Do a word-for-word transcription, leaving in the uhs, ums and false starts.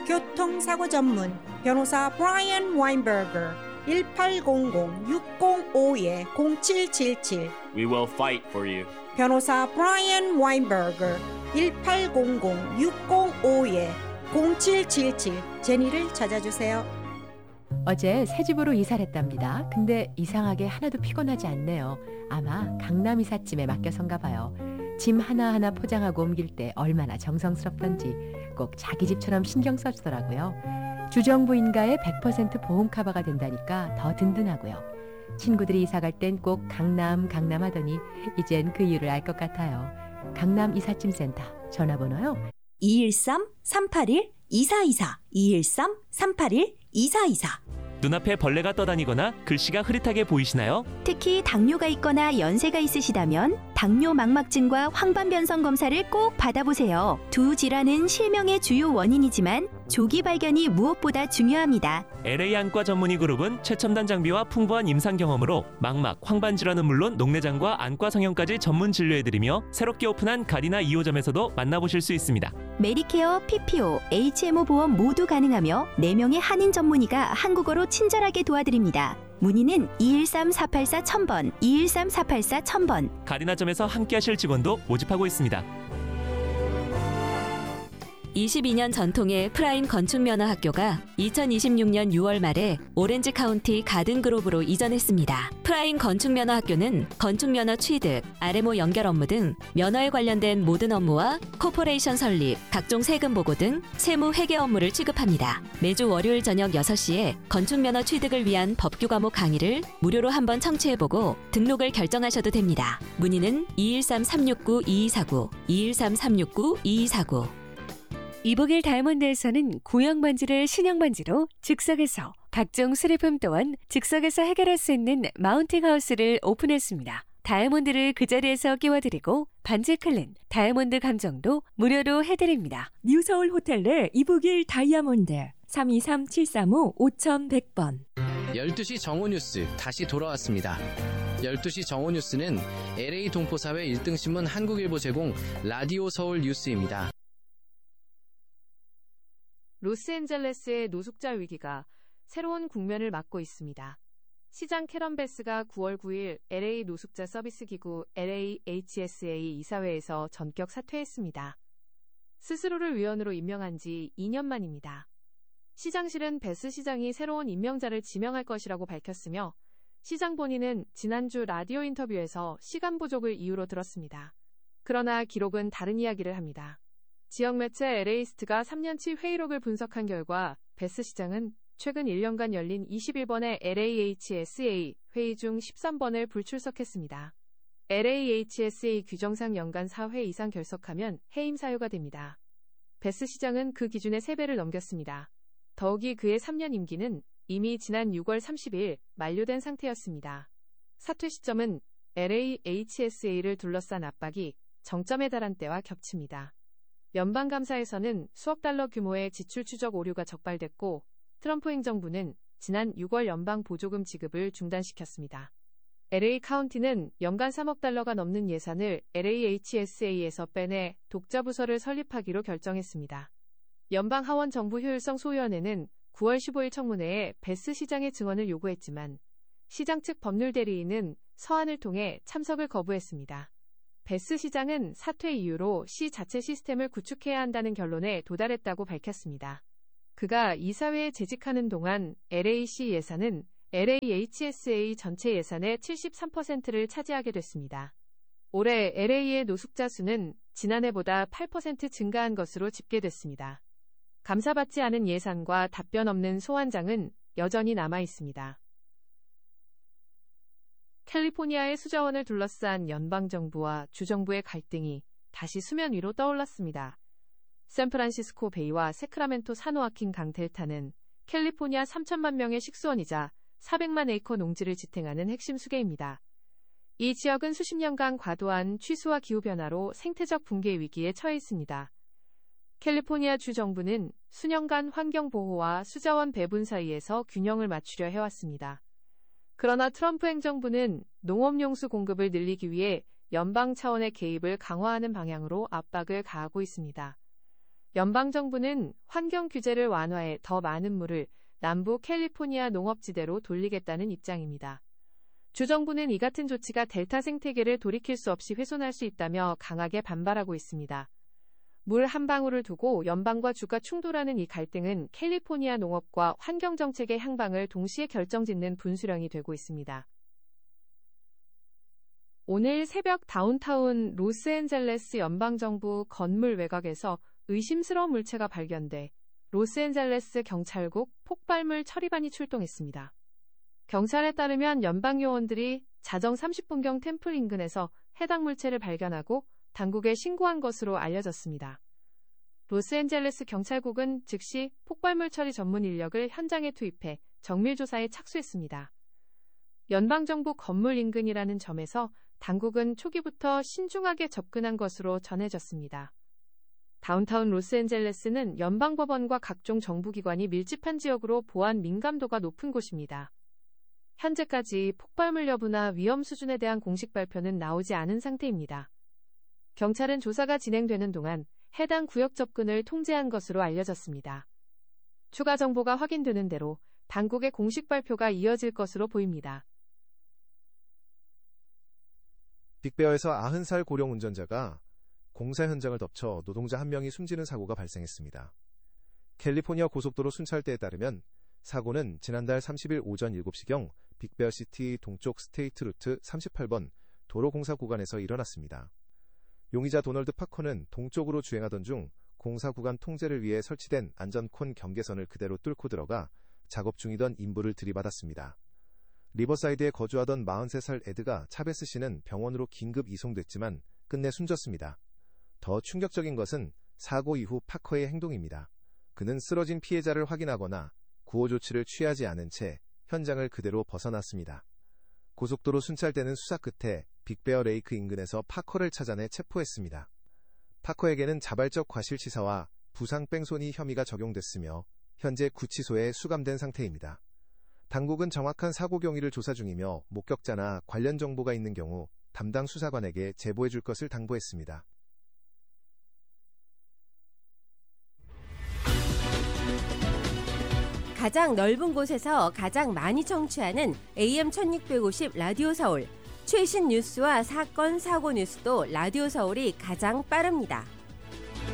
교통사고 전문 변호사 브라이언 와인버거 일팔공공 육공오 공칠칠칠 We will fight for you. 변호사 브라이언 와인버거 일팔공공 육공오 공칠칠칠 제니를 찾아주세요. 어제 새 집으로 이사를 했답니다. 근데 이상하게 하나도 피곤하지 않네요. 아마 강남 이삿짐에 맡겨선가 봐요. 짐 하나하나 포장하고 옮길 때 얼마나 정성스럽던지 꼭 자기 집처럼 신경 써주더라고요. 주정부인가의 백 퍼센트 보험 커버가 된다니까 더 든든하고요. 친구들이 이사 갈 땐 꼭 강남 강남 하더니 이젠 그 이유를 알 것 같아요. 강남 이삿짐 센터 전화번호요. 이일삼 삼팔일 이사이사 이일삼 삼팔일 이사이사. 눈앞에 벌레가 떠다니거나 글씨가 흐릿하게 보이시나요? 특히 당뇨가 있거나 연세가 있으시다면 당뇨 망막증과 황반변성 검사를 꼭 받아보세요. 두 질환은 실명의 주요 원인이지만 조기 발견이 무엇보다 중요합니다. 엘에이 안과 전문의 그룹은 최첨단 장비와 풍부한 임상 경험으로 망막, 황반 질환은 물론 녹내장과 안과 성형까지 전문 진료해드리며 새롭게 오픈한 가디나 이 호점에서도 만나보실 수 있습니다. 메디케어, 피피오, 에이치엠오 보험 모두 가능하며 네 명의 한인 전문의가 한국어로 친절하게 도와드립니다. 문의는 이일삼 사팔사 천번, 이일삼 사팔사 천번. 가디나점에서 함께하실 직원도 모집하고 있습니다. 이십이 년 전통의 프라임 건축면허학교가 이천이십육 년 유월 말에 오렌지 카운티 가든그로브로 이전했습니다. 프라임 건축면허학교는 건축면허 취득, 알엠오 연결 업무 등 면허에 관련된 모든 업무와 코퍼레이션 설립, 각종 세금 보고 등 세무 회계 업무를 취급합니다. 매주 월요일 저녁 여섯 시에 건축면허 취득을 위한 법규 과목 강의를 무료로 한번 청취해보고 등록을 결정하셔도 됩니다. 문의는 이일삼 삼육구 이이사구, 이일삼 삼육구 이이사구. 이복일 다이아몬드에서는 구형 반지를 신형 반지로 즉석에서, 각종 수리품 또한 즉석에서 해결할 수 있는 마운팅 하우스를 오픈했습니다. 다이아몬드를 그 자리에서 끼워드리고 반지 클린, 다이아몬드 감정도 무료로 해드립니다. 뉴서울 호텔 내 이복일 다이아몬드 삼이삼 칠삼오 오천백 번. 열두 시 정오뉴스 다시 돌아왔습니다. 열두 시 정오뉴스는 엘에이 동포사회 일 등 신문 한국일보 제공 라디오 서울 뉴스입니다. 로스앤젤레스의 노숙자 위기가 새로운 국면을 맞고 있습니다. 시장 캐런 베스가 구월 구일 엘에이 노숙자 서비스 기구 엘에이 에이치에스에이 이사회에서 전격 사퇴했습니다. 스스로를 위원으로 임명한 지 이 년 만입니다. 시장실은 베스 시장이 새로운 임명자를 지명할 것이라고 밝혔으며 시장 본인은 지난주 라디오 인터뷰에서 시간 부족을 이유로 들었습니다. 그러나 기록은 다른 이야기를 합니다. 지역 매체 엘에이스트가 삼 년치 회의록을 분석한 결과 베스 시장은 최근 일 년간 열린 이십일 번의 엘에이 에이치에스에이 회의 중 십삼 번을 불출석했습니다. 엘에이 에이치에스에이 규정상 연간 사 회 이상 결석하면 해임 사유가 됩니다. 베스 시장은 그 기준의 세 배를 넘겼습니다. 더욱이 그의 삼 년 임기는 이미 지난 유월 삼십일 만료된 상태였습니다. 사퇴 시점은 엘에이 에이치에스에이를 둘러싼 압박이 정점에 달한 때와 겹칩니다. 연방감사에서는 수억 달러 규모의 지출 추적 오류가 적발됐고 트럼프 행정부는 지난 유월 연방 보조금 지급을 중단시켰습니다. 엘에이 카운티는 연간 삼억 달러가 넘는 예산을 엘에이 에이치에스에이에서 빼내 독자 부서를 설립하기로 결정했습니다. 연방 하원 정부 효율성 소위원회는 구월 십오일 청문회에 베스 시장의 증언을 요구했지만 시장 측 법률 대리인은 서한을 통해 참석을 거부했습니다. 베스 시장은 사퇴 이유로 시 자체 시스템을 구축해야 한다는 결론에 도달했다고 밝혔습니다. 그가 이사회에 재직하는 동안 엘에이시 예산은 엘에이 에이치에스에이 전체 예산의 칠십삼 퍼센트를 차지하게 됐습니다. 올해 엘에이의 노숙자 수는 지난해보다 팔 퍼센트 증가한 것으로 집계됐습니다. 감사받지 않은 예산과 답변 없는 소환장은 여전히 남아 있습니다. 캘리포니아의 수자원을 둘러싼 연방정부와 주정부의 갈등이 다시 수면 위로 떠올랐습니다. 샌프란시스코 베이와 세크라멘토 산호아킨 강 델타는 캘리포니아 삼천만 명의 식수원이자 사백만 에이커 농지를 지탱하는 핵심 수계입니다. 이 지역은 수십 년간 과도한 취수와 기후변화로 생태적 붕괴 위기에 처해 있습니다. 캘리포니아 주 정부는 수년간 환경보호와 수자원 배분 사이에서 균형을 맞추려 해왔습니다. 그러나 트럼프 행정부는 농업용수 공급을 늘리기 위해 연방 차원의 개입을 강화하는 방향으로 압박을 가하고 있습니다. 연방정부는 환경 규제를 완화해 더 많은 물을 남부 캘리포니아 농업지대로 돌리겠다는 입장입니다. 주정부는 이 같은 조치가 델타 생태계를 돌이킬 수 없이 훼손할 수 있다며 강하게 반발하고 있습니다. 물 한 방울을 두고 연방과 주가 충돌하는 이 갈등은 캘리포니아 농업과 환경정책의 향방을 동시에 결정짓는 분수령이 되고 있습니다. 오늘 새벽 다운타운 로스앤젤레스 연방정부 건물 외곽에서 의심스러운 물체가 발견돼 로스앤젤레스 경찰국 폭발물 처리반이 출동했습니다. 경찰에 따르면 연방 요원들이 자정 삼십 분경 템플 인근에서 해당 물체를 발견하고 당국에 신고한 것으로 알려졌습니다. 로스앤젤레스 경찰국은 즉시 폭발물 처리 전문 인력을 현장에 투입해 정밀 조사에 착수했습니다. 연방정부 건물 인근이라는 점에서 당국은 초기부터 신중하게 접근한 것으로 전해졌습니다. 다운타운 로스앤젤레스는 연방법원과 각종 정부기관이 밀집한 지역으로 보안 민감도가 높은 곳입니다. 현재까지 폭발물 여부나 위험 수준에 대한 공식 발표는 나오지 않은 상태입니다. 경찰은 조사가 진행되는 동안 해당 구역 접근을 통제한 것으로 알려졌습니다. 추가 정보가 확인되는 대로 당국의 공식 발표가 이어질 것으로 보입니다. 빅베어에서 아흔 살 고령 운전자가 공사 현장을 덮쳐 노동자 한 명이 숨지는 사고가 발생했습니다. 캘리포니아 고속도로 순찰대에 따르면 사고는 지난달 삼십일 오전 일곱 시경 빅베어시티 동쪽 스테이트 루트 삼십팔 번 도로 공사 구간에서 일어났습니다. 용의자 도널드 파커는 동쪽으로 주행하던 중 공사 구간 통제를 위해 설치된 안전콘 경계선을 그대로 뚫고 들어가 작업 중이던 인부를 들이받았습니다. 리버사이드에 거주하던 마흔세 살 에드가 차베스 씨는 병원으로 긴급 이송됐지만 끝내 숨졌습니다. 더 충격적인 것은 사고 이후 파커의 행동입니다. 그는 쓰러진 피해자를 확인하거나 구호 조치를 취하지 않은 채 현장을 그대로 벗어났습니다. 고속도로 순찰대는 수사 끝에 빅베어 레이크 인근에서 파커를 찾아내 체포했습니다. 파커에게는 자발적 과실치사와 부상 뺑소니 혐의가 적용됐으며 현재 구치소에 수감된 상태입니다. 당국은 정확한 사고 경위를 조사 중이며 목격자나 관련 정보가 있는 경우 담당 수사관에게 제보해 줄 것을 당부했습니다. 가장 넓은 곳에서 가장 많이 청취하는 에이엠 천육백오십 라디오 서울. 최신 뉴스와 사건, 사고 뉴스도 라디오 서울이 가장 빠릅니다.